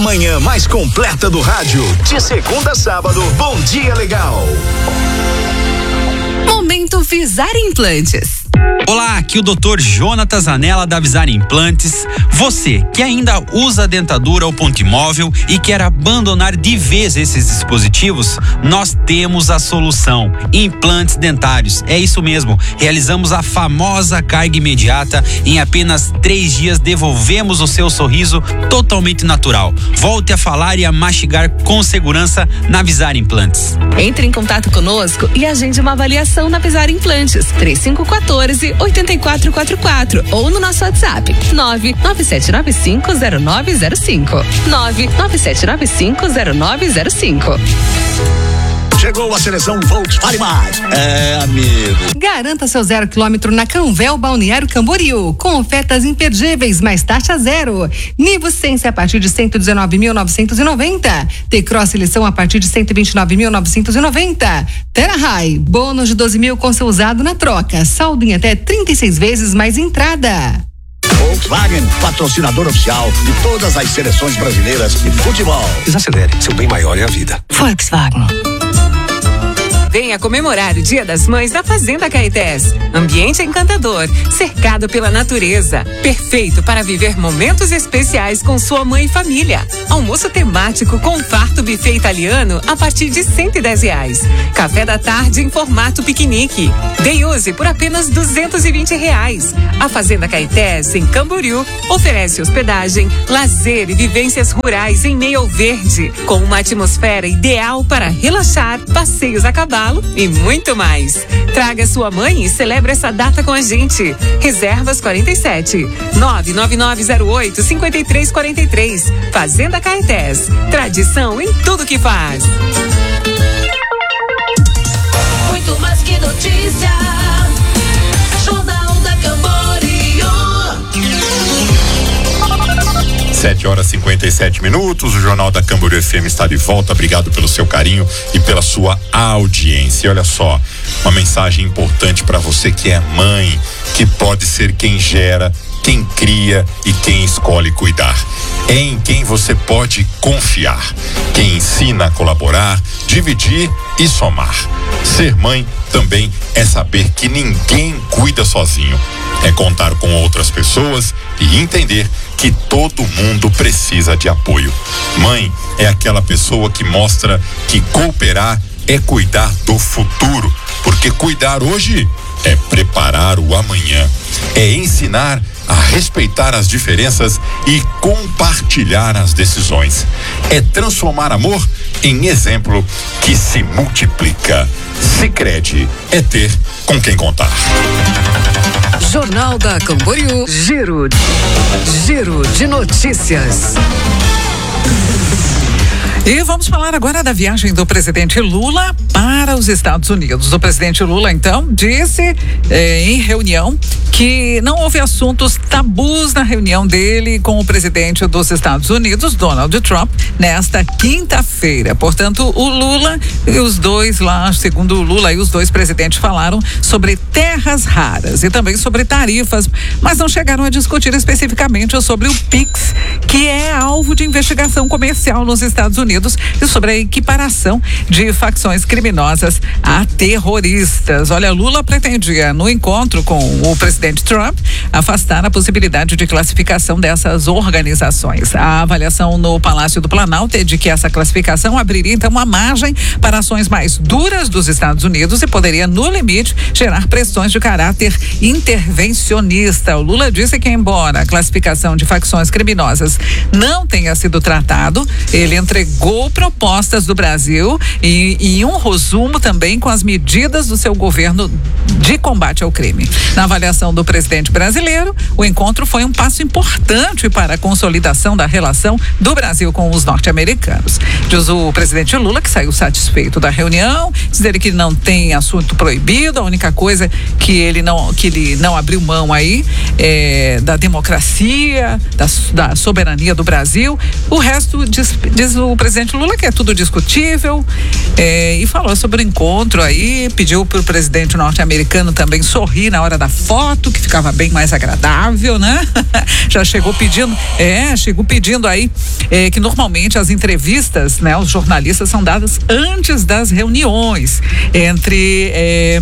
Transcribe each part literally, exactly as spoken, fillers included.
manhã mais completa do rádio. De segunda a sábado, Bom Dia Legal. Momento Visar Implantes. Olá, aqui o doutor Jonatas Zanella da Visar Implantes. Você que ainda usa dentadura ou ponte móvel e quer abandonar de vez esses dispositivos, nós temos a solução. Implantes dentários. É isso mesmo. Realizamos a famosa carga imediata. Em apenas três dias devolvemos o seu sorriso totalmente natural. Volte a falar e a mastigar com segurança na Visar Implantes. Entre em contato conosco e agende uma avaliação na Visar Implantes. três cinco um quatro, oito quatro quatro quatro ou no nosso WhatsApp nove nove sete nove cinco zero nove zero cinco nove nove sete nove cinco zero nove zero cinco. Chegou a seleção Volkswagen Mais. É, amigo. Garanta seu zero quilômetro na Canvel Balneário Camboriú, com ofertas imperdíveis, mais taxa zero. Nivo Sense a partir de cento e dezenove mil novecentos e noventa. T-Cross lição a partir de cento e vinte e nove mil novecentos e noventa. Terra High, bônus de doze mil com seu usado na troca. Saldo em até trinta e seis vezes mais entrada. Volkswagen, patrocinador oficial de todas as seleções brasileiras de futebol. Desacelere, seu bem maior é a vida. Volkswagen. Venha comemorar o Dia das Mães na Fazenda Caetés. Ambiente encantador, cercado pela natureza. Perfeito para viver momentos especiais com sua mãe e família. Almoço temático com farto buffet italiano a partir de cento e dez reais. Café da tarde em formato piquenique. Day use por apenas duzentos e vinte reais. A Fazenda Caetés, em Camboriú, oferece hospedagem, lazer e vivências rurais em meio ao verde, com uma atmosfera ideal para relaxar, passeios a cavalo e muito mais. Traga sua mãe e celebre essa data com a gente. Reservas quarenta e sete, nove nove nove zero oito, cinco três quatro três. Fazenda Caetés. Tradição em tudo que faz. Muito mais que notícia. Jornal da Camboriú. sete horas e cinquenta e sete minutos, o Jornal da Camboriú F M está de volta. Obrigado pelo seu carinho e pela sua audiência. Olha só, uma mensagem importante para você que é mãe, que pode ser quem gera, quem cria e quem escolhe cuidar. É em quem você pode confiar, quem ensina a colaborar, dividir e somar. Ser mãe também é saber que ninguém cuida sozinho. É contar com outras pessoas e entender que todo mundo precisa de apoio. Mãe é aquela pessoa que mostra que cooperar é cuidar do futuro, porque cuidar hoje é preparar o amanhã, é ensinar a respeitar as diferenças e compartilhar as decisões. É transformar amor em exemplo que se multiplica. Sicredi é ter com quem contar. Jornal da Camboriú, giro, giro de notícias. E vamos falar agora da viagem do presidente Lula para os Estados Unidos. O presidente Lula, então, disse eh, em reunião que não houve assuntos tabus na reunião dele com o presidente dos Estados Unidos, Donald Trump, nesta quinta-feira. Portanto, o Lula e os dois lá, segundo o Lula e os dois presidentes falaram sobre terras raras e também sobre tarifas, mas não chegaram a discutir especificamente sobre o Pix, que é alvo de investigação comercial nos Estados Unidos, e sobre a equiparação de facções criminosas a terroristas. Olha, Lula pretendia, no encontro com o presidente Trump, afastar a possibilidade de classificação dessas organizações. A avaliação no Palácio do Planalto é de que essa classificação abriria, então, uma margem para ações mais duras dos Estados Unidos e poderia, no limite, gerar pressões de caráter intervencionista. O Lula disse que, embora a classificação de facções criminosas não tenha sido tratado, ele entregou propostas do Brasil e, e um resumo também com as medidas do seu governo de combate ao crime. Na avaliação do presidente brasileiro, o encontro foi um passo importante para a consolidação da relação do Brasil com os norte-americanos. Diz o presidente Lula que saiu satisfeito da reunião, diz ele que não tem assunto proibido, a única coisa que ele não, que ele não abriu mão aí é da democracia, da, da soberania soberania do Brasil. O resto diz, diz o presidente Lula que é tudo discutível, é, e falou sobre o encontro aí, pediu para o presidente norte-americano também sorrir na hora da foto, que ficava bem mais agradável, né? Já chegou pedindo, é, chegou pedindo aí é, que normalmente as entrevistas, né, os jornalistas são dadas antes das reuniões entre é,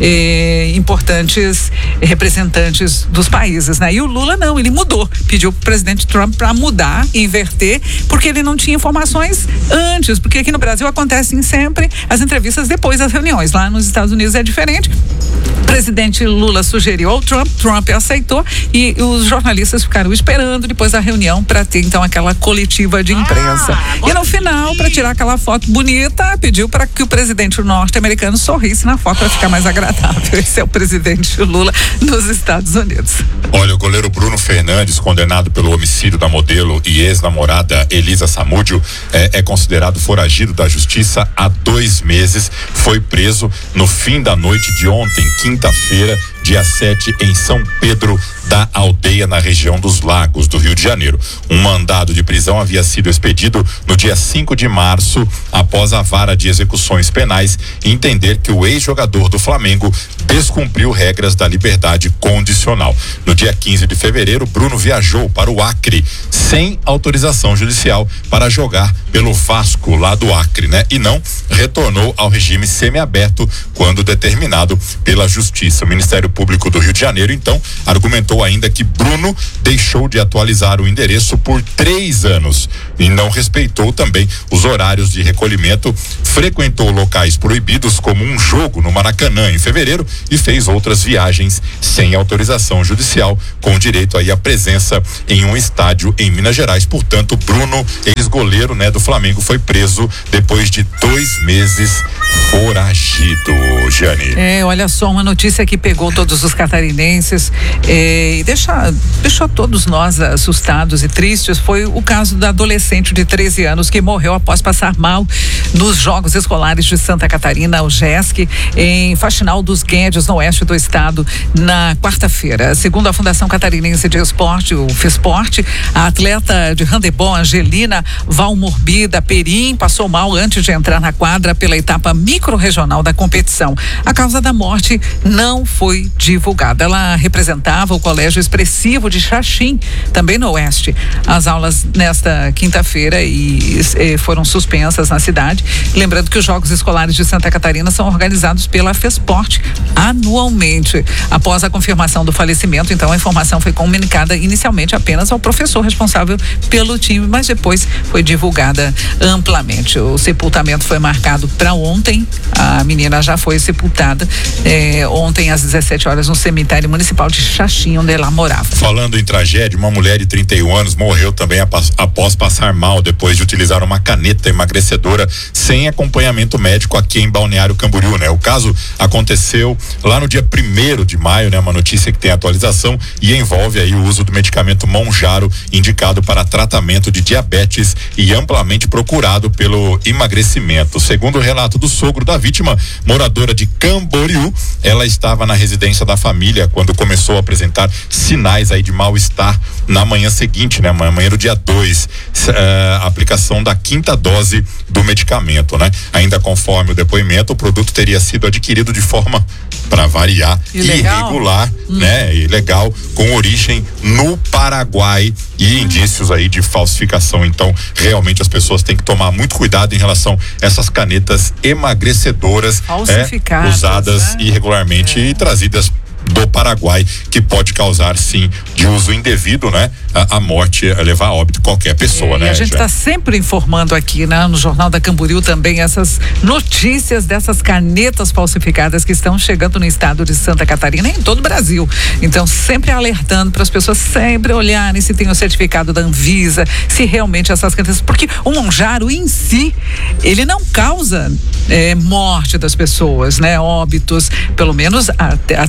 é, importantes representantes dos países, né? E o Lula não, ele mudou, pediu pro presidente Trump para mudar, inverter, porque ele não tinha informações antes, porque aqui no Brasil acontecem sempre as entrevistas depois das reuniões, lá nos Estados Unidos é diferente. O presidente Lula sugeriu ao Trump, Trump aceitou e os jornalistas ficaram esperando depois da reunião para ter então aquela coletiva de imprensa. Ah, e no final, para tirar aquela foto bonita, pediu para que o presidente norte-americano sorrisse na foto para ficar mais agradável. Esse é o presidente Lula nos Estados Unidos. Olha, o goleiro Bruno Fernandes, condenado pelo homicídio da modelo e ex-namorada Elisa Samúdio, é, é considerado foragido da justiça há dois meses. Foi preso no fim da noite de ontem, quinta-feira, dia sete, em São Pedro da Aldeia, na região dos Lagos, do Rio de Janeiro. Um mandado de prisão havia sido expedido no dia cinco de março, após a vara de execuções penais entender que o ex-jogador do Flamengo descumpriu regras da liberdade condicional. No dia quinze de fevereiro, Bruno viajou para o Acre sem autorização judicial para jogar pelo Vasco, lá do Acre, né? E não retornou ao regime semiaberto quando determinado pela Justiça. O Ministério Público do Rio de Janeiro, então, argumentou ainda que Bruno deixou de atualizar o endereço por três anos e não respeitou também os horários de recolhimento, frequentou locais proibidos como um jogo no Maracanã em fevereiro e fez outras viagens sem autorização judicial, com direito aí à presença em um estádio em Minas Gerais. Portanto, Bruno, ex-goleiro, né, do Flamengo, foi preso depois de dois meses foragido, Giane. É, olha só, uma notícia que pegou todos os catarinenses é, e deixa, deixou todos nós assustados e tristes. Foi o caso da adolescente de treze anos que morreu após passar mal nos Jogos Escolares de Santa Catarina, o GESC, em Faxinal dos Guedes, no oeste do estado, na quarta-feira. Segundo a Fundação Catarinense de Esporte, o FESPORT, a atleta de handebol Angelina Valmorbida Perim passou mal antes de entrar na quadra pela etapa micro-regional da competição. A causa da morte não foi divulgada. Ela representava o Colégio Expressivo de Xaxim, também no oeste. As aulas nesta quinta-feira e, e foram suspensas na cidade. Lembrando que os Jogos Escolares de Santa Catarina são organizados pela FESPORT anualmente. Após a confirmação do falecimento, então a informação foi comunicada inicialmente apenas ao professor responsável pelo time, mas depois foi divulgada amplamente. O sepultamento foi marcado para ontem. A menina já foi sepultada eh, ontem às dezessete horas no cemitério municipal de Xaxim, onde ela morava. Falando em tragédia, uma mulher de trinta e um anos morreu também após passar mal depois de utilizar uma caneta emagrecedora sem acompanhamento médico aqui em Balneário Camboriú, né? O caso aconteceu lá no dia primeiro de maio, né? Uma notícia que tem atualização e envolve aí o uso do medicamento Monjaro, indicado para tratamento de diabetes e amplamente procurado pelo emagrecimento. Segundo o relato do sogro da vítima, moradora de Camboriú, ela estava na residência da família quando começou a apresentar sinais aí de mal-estar na manhã seguinte, né? Manhã do dia dois, uh, aplicação da quinta dose do medicamento, né? Ainda conforme o depoimento, o produto teria sido adquirido de forma, para variar, ilegal. irregular, hum. né? Ilegal, com origem no Paraguai e hum. indícios aí de falsificação. Então, realmente as pessoas têm que tomar muito cuidado em relação a essas canetas emagrecedoras é, usadas né? irregularmente é. e trazidas do Paraguai, que pode causar sim de uso indevido, né? A, a morte, a levar a óbito qualquer pessoa, é, né? E a gente está sempre informando aqui, né? No Jornal da Camboriú também essas notícias dessas canetas falsificadas que estão chegando no estado de Santa Catarina e em todo o Brasil. Então, sempre alertando para as pessoas sempre olharem se tem o certificado da Anvisa, se realmente essas canetas, porque o Monjaro em si, ele não causa é, morte das pessoas, né? Óbitos, pelo menos até, até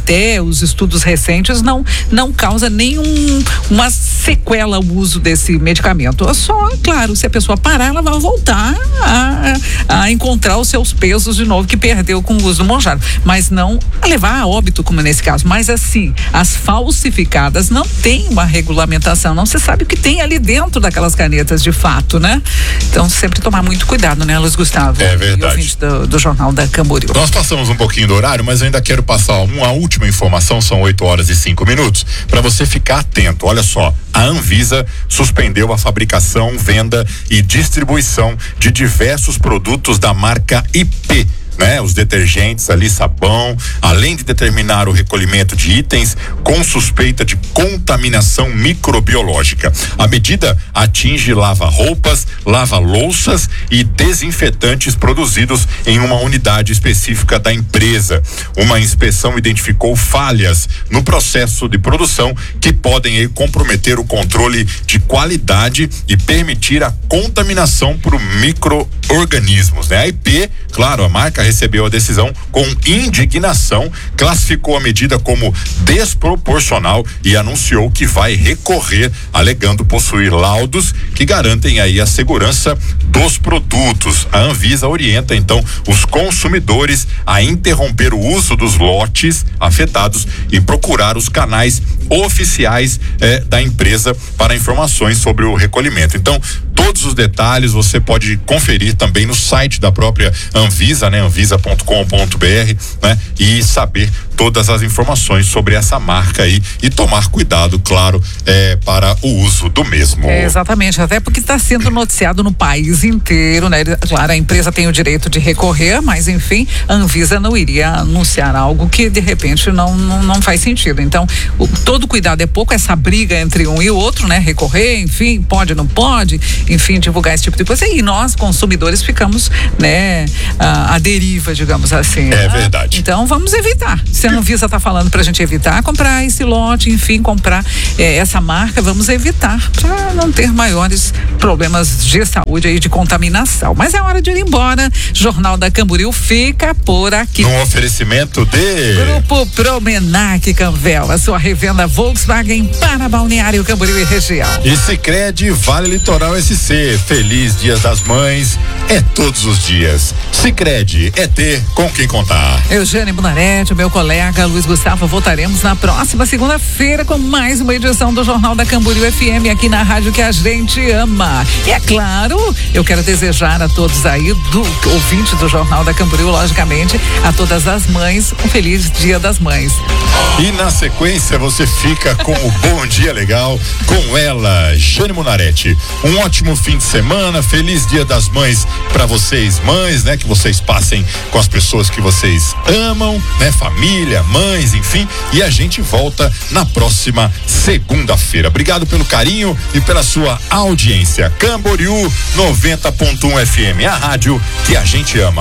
os estudos recentes, não, não causa nenhum uma sequela o uso desse medicamento. É só, claro, se a pessoa parar, ela vai voltar a, a encontrar os seus pesos de novo que perdeu com o uso do Mounjaro, mas não a levar a óbito, como nesse caso. Mas assim, as falsificadas não tem uma regulamentação, não se sabe o que tem ali dentro daquelas canetas de fato, né? Então sempre tomar muito cuidado, né, Luiz Gustavo? É verdade. Do, do Jornal da Camboriú. Nós passamos um pouquinho do horário, mas eu ainda quero passar uma última informação, são oito horas e cinco minutos, para você ficar atento. Olha só, a Anvisa suspendeu a fabricação, venda e distribuição de diversos produtos da marca I P. Né, os detergentes ali, sabão, além de determinar o recolhimento de itens com suspeita de contaminação microbiológica. A medida atinge lava-roupas, lava-louças e desinfetantes produzidos em uma unidade específica da empresa. Uma inspeção identificou falhas no processo de produção que podem aí comprometer o controle de qualidade e permitir a contaminação por micro-organismos, né? A I P, claro, a marca recebeu a decisão com indignação, classificou a medida como desproporcional e anunciou que vai recorrer, alegando possuir laudos que garantem aí a segurança dos produtos. A Anvisa orienta então os consumidores a interromper o uso dos lotes afetados e procurar os canais oficiais eh, da empresa para informações sobre o recolhimento. Então, todos os detalhes você pode conferir também no site da própria Anvisa, né? anvisa ponto com ponto br, né? E saber todas as informações sobre essa marca aí e tomar cuidado, claro, é, para o uso do mesmo. É, exatamente, até porque está sendo noticiado no país inteiro, né? Claro, a empresa tem o direito de recorrer, mas enfim, a Anvisa não iria anunciar algo que de repente não, não, não faz sentido. Então, o, todo cuidado é pouco, essa briga entre um e o outro, né? Recorrer, enfim, pode, não pode, enfim, divulgar esse tipo de coisa. E nós, consumidores, ficamos, né, à, à deriva, digamos assim. É né? verdade. Então, vamos evitar. Se a Anvisa está falando pra gente evitar comprar esse lote, enfim, comprar eh, essa marca, vamos evitar para não ter maiores problemas de saúde aí, de contaminação. Mas é hora de ir embora. Jornal da Camboriú fica por aqui. Um oferecimento de Grupo Promenac Canvel, a sua revenda Volkswagen para Balneário Camboriú e região. E Sicredi Vale Litoral S C. Feliz Dia das Mães é todos os dias. Sicredi é ter com quem contar. Eugênio Munarete, meu colega Luiz Gustavo, voltaremos na próxima segunda-feira com mais uma edição do Jornal da Camboriú F M aqui na rádio que a gente ama. E é claro, eu quero desejar a todos aí, do ouvinte do Jornal da Camboriú, logicamente, a todas as mães, um feliz Dia das Mães. E na sequência você fica com o Bom Dia Legal com ela, Jane Munarete. Um ótimo fim de semana, feliz Dia das Mães para vocês, mães, né? Que vocês passem com as pessoas que vocês amam, né? Família, mães, enfim. E a gente volta na próxima segunda-feira. Obrigado pelo carinho e pela sua audiência. Camboriú noventa ponto um F M, a rádio que a gente ama.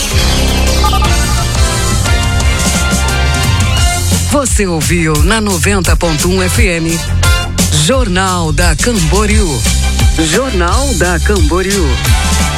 Você ouviu na noventa ponto um F M, Jornal da Camboriú. Jornal da Camboriú.